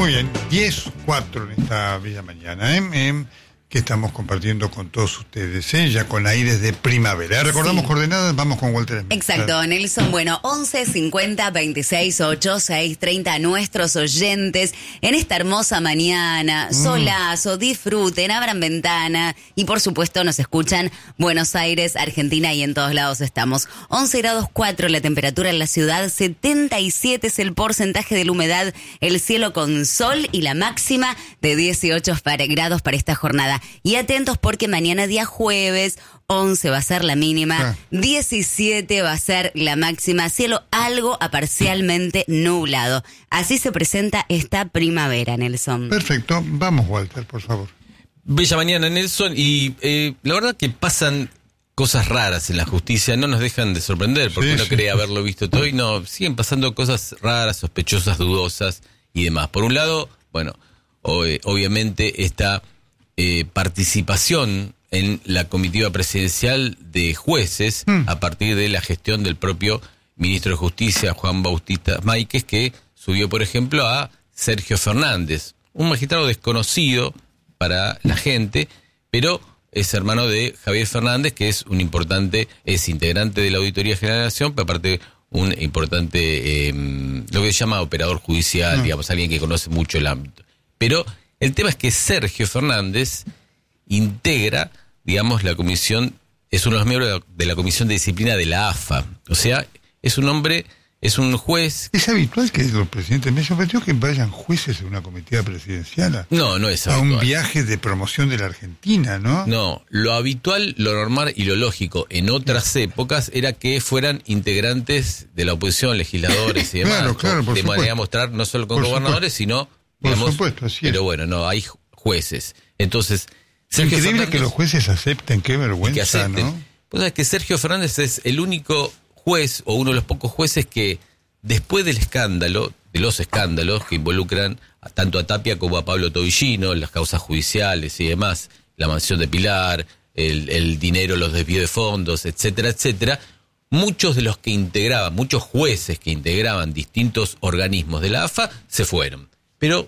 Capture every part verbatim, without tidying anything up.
Muy bien, diez cuatro en esta bella mañana, ¿eh? Eh, que estamos compartiendo con todos ustedes, ¿eh? Ya con aires de primavera. Recordamos sí. Coordenadas, vamos con Walter Smith. Exacto, claro. Nelson, bueno, once cincuenta veintiséis ocho seis treinta, nuestros oyentes, en esta hermosa mañana, mm. solazo, disfruten, abran ventana y por supuesto nos escuchan Buenos Aires, Argentina y en todos lados estamos. once grados cuatro la temperatura en la ciudad, setenta y siete es el porcentaje de la humedad, el cielo con sol y la máxima de dieciocho grados para esta jornada. Y atentos porque mañana día jueves, once va a ser la mínima, ah. diecisiete va a ser la máxima, cielo algo a parcialmente nublado. Así se presenta esta primavera, Nelson. Perfecto, vamos Walter, por favor. Bella mañana, Nelson, y eh, la verdad que pasan cosas raras en la justicia, no nos dejan de sorprender, porque sí, uno sí. cree haberlo visto todo y no, siguen pasando cosas raras, sospechosas, dudosas y demás. Por un lado, bueno, ob- obviamente esta eh, participación en la comitiva presidencial de jueces mm. a partir de la gestión del propio ministro de Justicia, Juan Bautista Máiquez, que subió, por ejemplo, a Sergio Fernández, un magistrado desconocido para la gente, pero es hermano de Javier Fernández, que es un importante, es integrante de la Auditoría General de la Nación, pero aparte un importante, eh, lo que se llama operador judicial, mm. digamos, alguien que conoce mucho el ámbito. Pero el tema es que Sergio Fernández integra, digamos, la comisión, es uno de los miembros de la Comisión de Disciplina de la A F A. O sea, es un hombre, es un juez. ¿Es habitual que los presidentes, me sorprendió que vayan jueces en una comitiva presidencial? No, no es habitual. A un habitual. viaje de promoción de la Argentina, ¿no? No, lo habitual, lo normal y lo lógico en otras épocas era que fueran integrantes de la oposición, legisladores y demás. Claro, claro, por de supuesto. manera a mostrar no solo con Por gobernadores, supuesto. sino, Por digamos, supuesto, así pero es. bueno, no, hay jueces. Entonces, Es Sergio increíble Fernández, que los jueces acepten, qué vergüenza, que acepten. ¿no? Pues sabes que Sergio Fernández es el único juez o uno de los pocos jueces que después del escándalo, de los escándalos que involucran a, tanto a Tapia como a Pablo Tobillino, las causas judiciales y demás, la mansión de Pilar, el, el dinero, los desvíos de fondos, etcétera, etcétera, muchos de los que integraban, muchos jueces que integraban distintos organismos de la A F A se fueron. Pero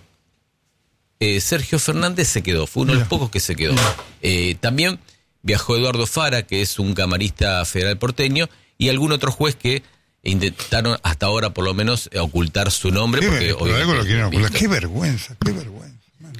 eh, Sergio Fernández se quedó, fue uno de los pocos que se quedó. Eh, también viajó Eduardo Fara, que es un camarista federal porteño, y algún otro juez que intentaron hasta ahora por lo menos ocultar su nombre. Qué Porque ver, por algo lo quieren ocultar. visto. Qué vergüenza, qué vergüenza.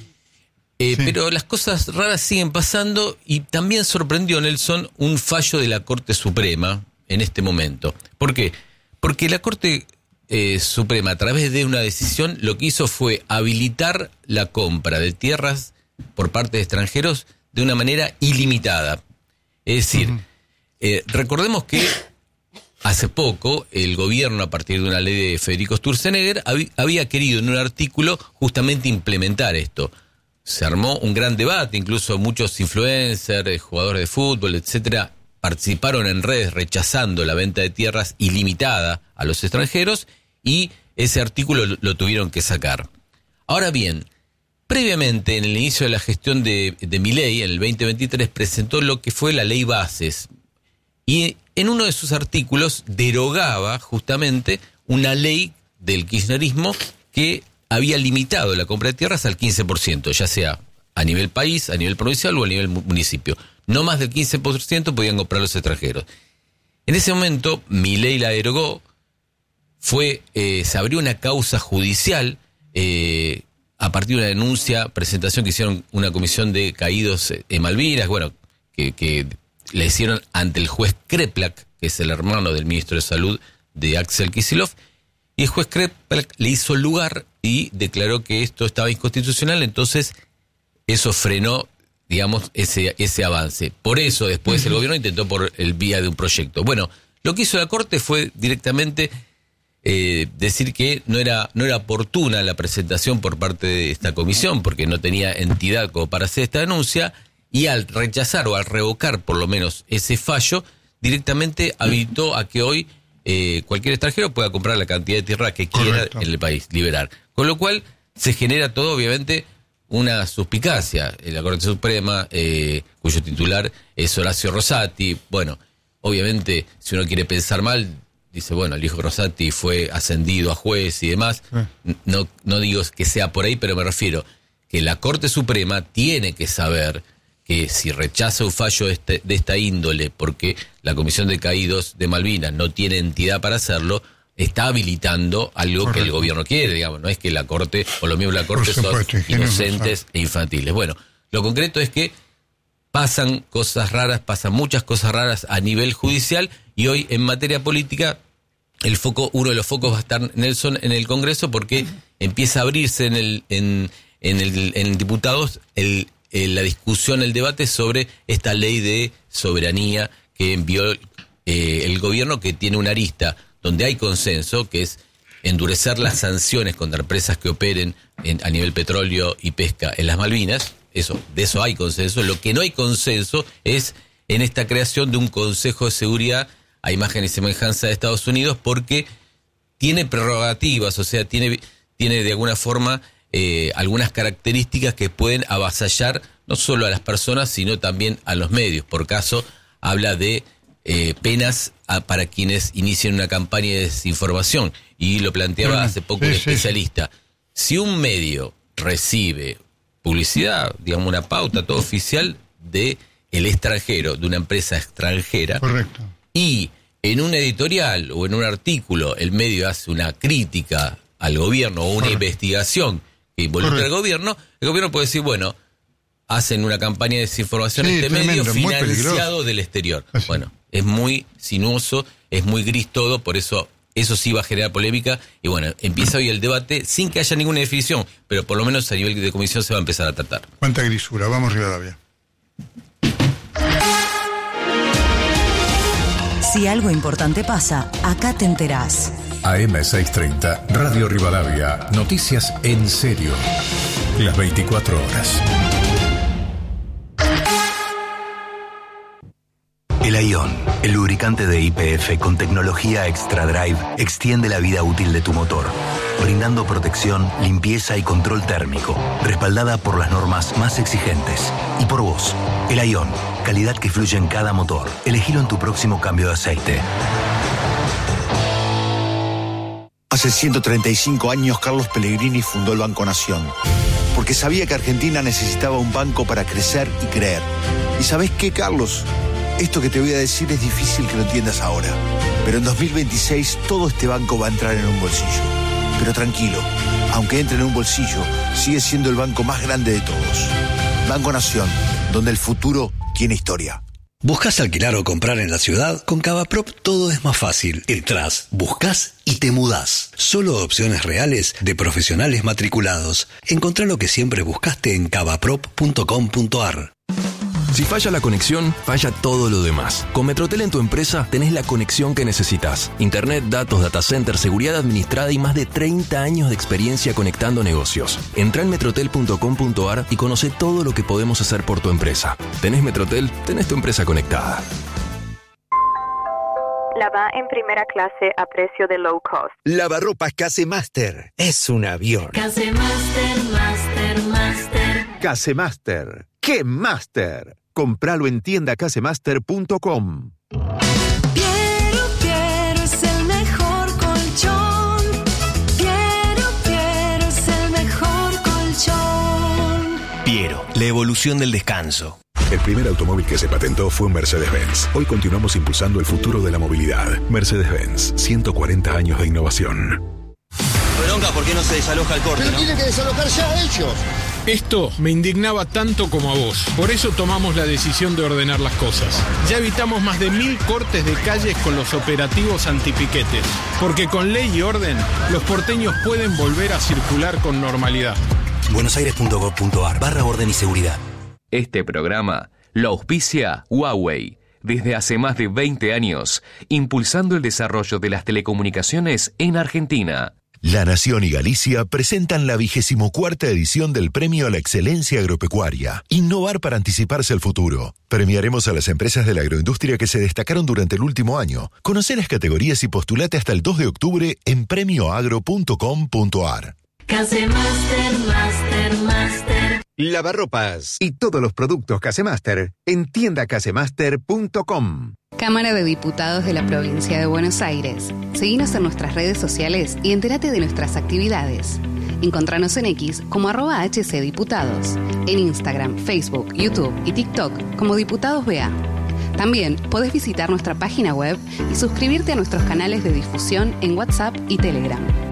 Eh, Sí. Pero las cosas raras siguen pasando y también sorprendió, Nelson, un fallo de la Corte Suprema en este momento. ¿Por qué? Porque la Corte eh, Suprema, a través de una decisión, lo que hizo fue habilitar la compra de tierras por parte de extranjeros de una manera ilimitada. Es decir, uh-huh. eh, recordemos que hace poco el gobierno, a partir de una ley de Federico Sturzenegger, hab- había querido en un artículo justamente implementar esto. Se armó un gran debate, incluso muchos influencers, jugadores de fútbol, etcétera, participaron en redes rechazando la venta de tierras ilimitada a los extranjeros y ese artículo lo, lo tuvieron que sacar. Ahora bien, previamente, en el inicio de la gestión de, de Milei, en el veinte veintitrés, presentó lo que fue la Ley Bases. Y en uno de sus artículos derogaba justamente una ley del kirchnerismo que había limitado la compra de tierras al quince por ciento, ya sea a nivel país, a nivel provincial o a nivel municipio. No más del quince por ciento podían comprar los extranjeros. En ese momento, Milei la derogó, fue, eh, se abrió una causa judicial eh, a partir de una denuncia, presentación que hicieron una comisión de caídos en Malvinas, bueno, que, que le hicieron ante el juez Kreplak, que es el hermano del ministro de Salud de Axel Kicillof, y el juez Kreplak le hizo lugar y declaró que esto estaba inconstitucional, entonces eso frenó, digamos, ese ese avance. Por eso después uh-huh. el gobierno intentó por el vía de un proyecto. Bueno, lo que hizo la Corte fue directamente eh, decir que no era no era oportuna la presentación por parte de esta comisión, porque no tenía entidad como para hacer esta denuncia, y al rechazar o al revocar por lo menos ese fallo, directamente habilitó a que hoy eh, cualquier extranjero pueda comprar la cantidad de tierra que quiera Correcto. En el país, liberar. Con lo cual se genera todo, obviamente, una suspicacia en la Corte Suprema, eh, cuyo titular es Horacio Rosati. Bueno, obviamente, si uno quiere pensar mal, dice, bueno, el hijo Rosati fue ascendido a juez y demás. Sí. No, no digo que sea por ahí, pero me refiero que la Corte Suprema tiene que saber que si rechaza un fallo de, este, de esta índole, porque la Comisión de Caídos de Malvinas no tiene entidad para hacerlo, está habilitando algo Correcto. Que el gobierno quiere, digamos. No es que la Corte, o los miembros de la Corte supuesto, son inocentes e infantiles. Bueno, lo concreto es que pasan cosas raras, pasan muchas cosas raras a nivel judicial, y hoy en materia política el foco, uno de los focos va a estar, Nelson, en el Congreso, porque empieza a abrirse en el en, en el en diputados el, el, la discusión, el debate sobre esta ley de soberanía que envió eh, el gobierno, que tiene una arista donde hay consenso, que es endurecer las sanciones contra empresas que operen en, a nivel petróleo y pesca en las Malvinas. Eso, de eso hay consenso. Lo que no hay consenso es en esta creación de un Consejo de Seguridad a imagen y semejanza de Estados Unidos, porque tiene prerrogativas, o sea, tiene, tiene de alguna forma eh, algunas características que pueden avasallar no solo a las personas, sino también a los medios. Por caso, habla de eh, penas a, para quienes inicien una campaña de desinformación, y lo planteaba bueno, hace poco sí, un especialista. Sí, sí. Si un medio recibe publicidad, digamos una pauta, todo oficial, de el extranjero, de una empresa extranjera. Correcto. Y en un editorial o en un artículo el medio hace una crítica al gobierno o una Correcto. investigación que involucra al gobierno, el gobierno puede decir, bueno, hacen una campaña de desinformación sí, en este tremendo, medio financiado del exterior. Así. Bueno, es muy sinuoso, es muy gris todo, por eso eso sí va a generar polémica, y bueno, empieza hoy el debate sin que haya ninguna definición, pero por lo menos a nivel de comisión se va a empezar a tratar. Cuánta grisura, vamos Rivadavia. Si algo importante pasa, acá te enterás. A M seiscientos treinta, Radio Rivadavia, noticias en serio, las veinticuatro horas. El Aion, el lubricante de Y P F con tecnología Extra Drive, extiende la vida útil de tu motor, brindando protección, limpieza y control térmico, respaldada por las normas más exigentes. Y por vos, el Aion, calidad que fluye en cada motor. Elegilo en tu próximo cambio de aceite. Hace ciento treinta y cinco años Carlos Pellegrini fundó el Banco Nación, porque sabía que Argentina necesitaba un banco para crecer y creer. ¿Y sabés qué, Carlos? Esto que te voy a decir es difícil que lo entiendas ahora, pero en dos mil veintiséis todo este banco va a entrar en un bolsillo. Pero tranquilo, aunque entre en un bolsillo, sigue siendo el banco más grande de todos. Banco Nación, donde el futuro tiene historia. ¿Buscas alquilar o comprar en la ciudad? Con Cavaprop todo es más fácil. Entrás, buscas y te mudás. Solo opciones reales de profesionales matriculados. Encontrá lo que siempre buscaste en cavaprop punto com punto ar. Si falla la conexión, falla todo lo demás. Con Metrotel en tu empresa tenés la conexión que necesitas. Internet, datos, data center, seguridad administrada y más de treinta años de experiencia conectando negocios. Entrá en metrotel punto com punto ar y conoce todo lo que podemos hacer por tu empresa. ¿Tenés Metrotel? Tenés tu empresa conectada. Lava en primera clase a precio de low cost. Lavarropas Casemaster. Es un avión. Casemaster, Master, Master. Casemaster. ¡Qué Master! Compralo en tienda casemaster punto com. Piero, Piero es el mejor colchón. Piero, Piero es el mejor colchón. Piero, la evolución del descanso. El primer automóvil que se patentó fue un Mercedes-Benz. Hoy continuamos impulsando el futuro de la movilidad. Mercedes-Benz, ciento cuarenta años de innovación. Bronca, ¿por qué no se desaloja el corte? Pero ¿no? tienen que desalojar ya ellos. Esto me indignaba tanto como a vos. Por eso tomamos la decisión de ordenar las cosas. Ya evitamos más de mil cortes de calles con los operativos antipiquetes. Porque con ley y orden, los porteños pueden volver a circular con normalidad. buenosaires punto gov punto ar barra orden y seguridad. Este programa lo auspicia Huawei. Desde hace más de veinte años, impulsando el desarrollo de las telecomunicaciones en Argentina. La Nación y Galicia presentan la vigésimo cuarta edición del Premio a la Excelencia Agropecuaria. Innovar para anticiparse al futuro. Premiaremos a las empresas de la agroindustria que se destacaron durante el último año. Conoce las categorías y postulate hasta el dos de octubre en premio agro punto com punto ar. Casemaster, Master, Master. Lavarropas y todos los productos Casemaster en tienda casemaster punto com. Cámara de Diputados de la Provincia de Buenos Aires. Seguinos en nuestras redes sociales y entérate de nuestras actividades. Encontranos en X como arroba hcdiputados, en Instagram, Facebook, YouTube y TikTok como Diputados B A. También podés visitar nuestra página web y suscribirte a nuestros canales de difusión en WhatsApp y Telegram.